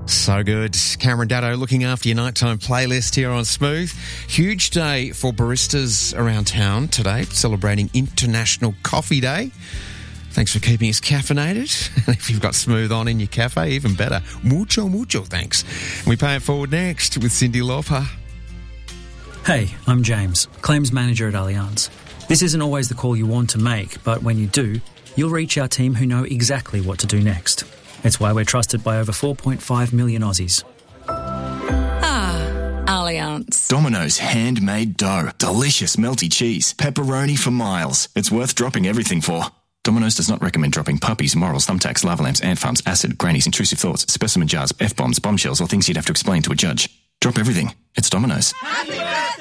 So good. Cameron Daddo looking after your nighttime playlist here on Smooth. Huge day for baristas around town today, celebrating International Coffee Day. Thanks for keeping us caffeinated. And if you've got Smooth on in your cafe, even better. Mucho, mucho thanks. We pay it forward next with Cindy Lauper. Hey, I'm James, Claims Manager at Allianz. This isn't always the call you want to make, but when you do, you'll reach our team who know exactly what to do next. It's why we're trusted by over 4.5 million Aussies. Allianz. Domino's handmade dough. Delicious melty cheese. Pepperoni for miles. It's worth dropping everything for. Domino's does not recommend dropping puppies, morals, thumbtacks, lava lamps, ant farms, acid, grannies, intrusive thoughts, specimen jars, F-bombs, bombshells, or things you'd have to explain to a judge. Drop everything. It's Domino's. Happy birthday!